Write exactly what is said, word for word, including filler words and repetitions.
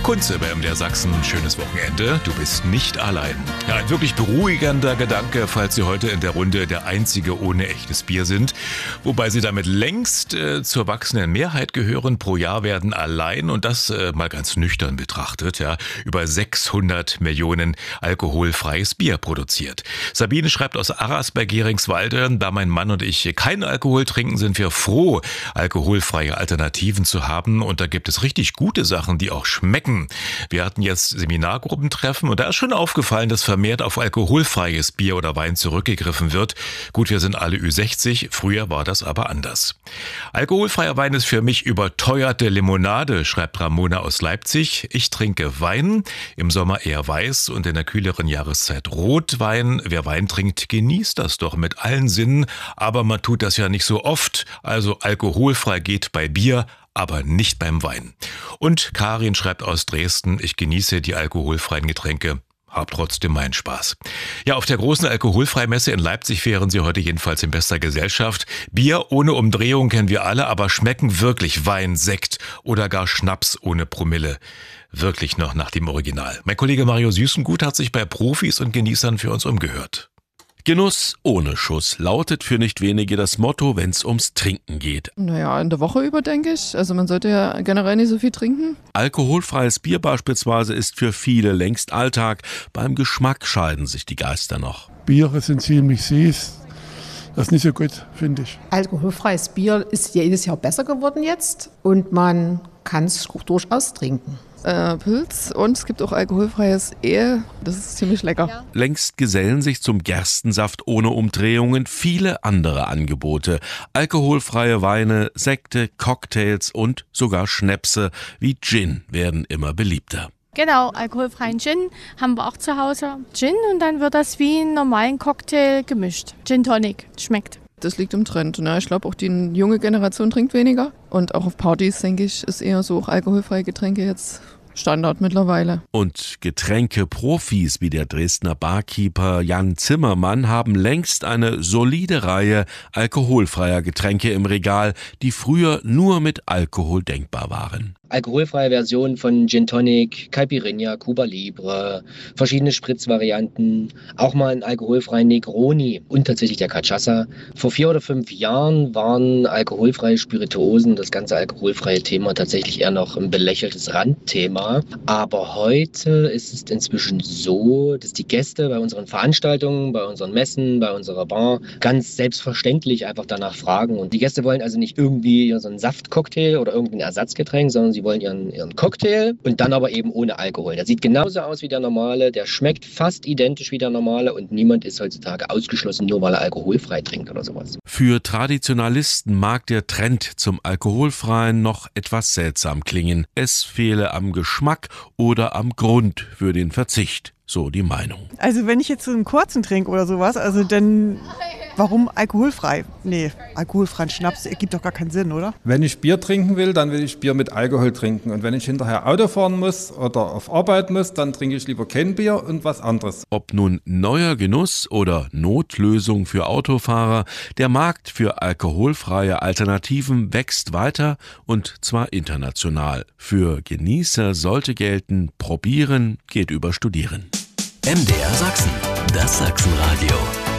Kunze bei M D R Sachsen. Schönes Wochenende. Du bist nicht allein. Ja, ein wirklich beruhigender Gedanke, falls Sie heute in der Runde der Einzige ohne echtes Bier sind. Wobei Sie damit längst äh, zur wachsenden Mehrheit gehören. Pro Jahr werden allein, und das äh, mal ganz nüchtern betrachtet, ja, über sechshundert Millionen alkoholfreies Bier produziert. Sabine schreibt aus Arras bei Geringswalde: Da mein Mann und ich keinen Alkohol trinken, sind wir froh, alkoholfreie Alternativen zu haben. Und da gibt es richtig gute Sachen, die auch schmecken. Wir hatten jetzt Seminargruppentreffen und da ist schon aufgefallen, dass vermehrt auf alkoholfreies Bier oder Wein zurückgegriffen wird. Gut, wir sind alle Ü sechzig, früher war das aber anders. Alkoholfreier Wein ist für mich überteuerte Limonade, schreibt Ramona aus Leipzig. Ich trinke Wein, im Sommer eher weiß und in der kühleren Jahreszeit Rotwein. Wer Wein trinkt, genießt das doch mit allen Sinnen, aber man tut das ja nicht so oft. Also alkoholfrei geht bei Bier, aber nicht beim Wein. Und Karin schreibt aus Dresden: Ich genieße die alkoholfreien Getränke, hab trotzdem meinen Spaß. Ja, auf der großen Alkoholfreimesse in Leipzig wären Sie heute jedenfalls in bester Gesellschaft. Bier ohne Umdrehung kennen wir alle, aber schmecken wirklich Wein, Sekt oder gar Schnaps ohne Promille wirklich noch nach dem Original? Mein Kollege Mario Süßengut hat sich bei Profis und Genießern für uns umgehört. Genuss ohne Schuss lautet für nicht wenige das Motto, wenn es ums Trinken geht. Naja, in der Woche über, denke ich. Also man sollte ja generell nicht so viel trinken. Alkoholfreies Bier beispielsweise ist für viele längst Alltag. Beim Geschmack scheiden sich die Geister noch. Biere sind ziemlich süß. Das ist nicht so gut, finde ich. Alkoholfreies Bier ist jedes Jahr besser geworden jetzt und man kann es durchaus trinken. Äh, Pilz, und es gibt auch alkoholfreies Ehe. Das ist ziemlich lecker. Ja. Längst gesellen sich zum Gerstensaft ohne Umdrehungen viele andere Angebote. Alkoholfreie Weine, Sekte, Cocktails und sogar Schnäpse wie Gin werden immer beliebter. Genau, alkoholfreien Gin haben wir auch zu Hause. Gin, und dann wird das wie einen normalen Cocktail gemischt. Gin Tonic, schmeckt. Das liegt im Trend. Ne? Ich glaube, auch die junge Generation trinkt weniger. Und auch auf Partys, denke ich, ist eher so auch alkoholfreie Getränke jetzt Standard mittlerweile. Und Getränkeprofis wie der Dresdner Barkeeper Jan Zimmermann haben längst eine solide Reihe alkoholfreier Getränke im Regal, die früher nur mit Alkohol denkbar waren. Alkoholfreie Versionen von Gin Tonic, Caipirinha, Cuba Libre, verschiedene Spritzvarianten, auch mal einen alkoholfreien Negroni und tatsächlich der Cachaça. Vor vier oder fünf Jahren waren alkoholfreie Spirituosen, das ganze alkoholfreie Thema, tatsächlich eher noch ein belächeltes Randthema. Aber heute ist es inzwischen so, dass die Gäste bei unseren Veranstaltungen, bei unseren Messen, bei unserer Bar ganz selbstverständlich einfach danach fragen. Und die Gäste wollen also nicht irgendwie so einen Saftcocktail oder irgendein Ersatzgetränk, sondern sie wollen ihren, ihren Cocktail und dann aber eben ohne Alkohol. Der sieht genauso aus wie der normale, der schmeckt fast identisch wie der normale und niemand ist heutzutage ausgeschlossen, nur weil er alkoholfrei trinkt oder sowas. Für Traditionalisten mag der Trend zum Alkoholfreien noch etwas seltsam klingen. Es fehle am Geschmack oder am Grund für den Verzicht, so die Meinung. Also wenn ich jetzt so einen kurzen trinke oder sowas, also dann warum alkoholfrei? Nee, alkoholfreien Schnaps ergibt doch gar keinen Sinn, oder? Wenn ich Bier trinken will, dann will ich Bier mit Alkohol trinken. Und wenn ich hinterher Auto fahren muss oder auf Arbeit muss, dann trinke ich lieber kein Bier und was anderes. Ob nun neuer Genuss oder Notlösung für Autofahrer, der Markt für alkoholfreie Alternativen wächst weiter und zwar international. Für Genießer sollte gelten: Probieren geht über Studieren. M D R Sachsen, das Sachsenradio.